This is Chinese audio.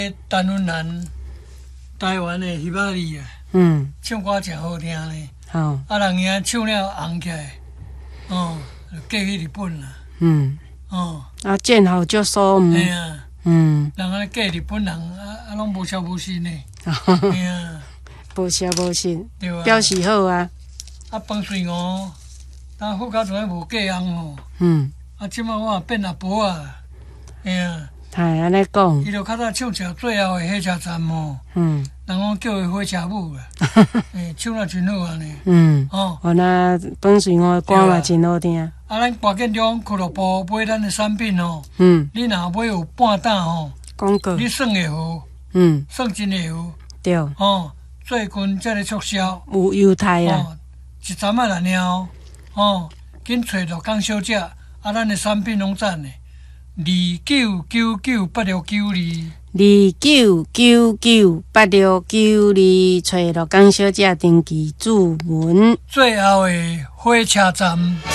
陈文兰，台湾的翕仔里啊，唱歌真好听咧。啊，人遐唱了红起来，嫁去日本啦。 啊，见好就收。 嘿啊。人安尼嫁日本人，拢无消无息呢。嘿啊。 无消无息， 对啊。 表示好啊。 啊，饭水哦，但好佳从来无嫁翁哦。啊，即摆我也变阿婆啊。嘿啊。 太安尼讲。 伊就较早唱着最后的火车站哦。人讲叫伊火车舞啦。唱了真好安尼。 我那饭水我的歌嘛真好听。 啊，咱大建中俱乐部买咱的产品哦。你若买有半担吼， 广告， 你算会好。算真会好。 对。 最近才咧促销。 有优待啊。 一站仔来了紧找着江小姐，啊，咱的产品拢赞的29998692。 29998692，找着江小姐登记注文。 最后的火车站。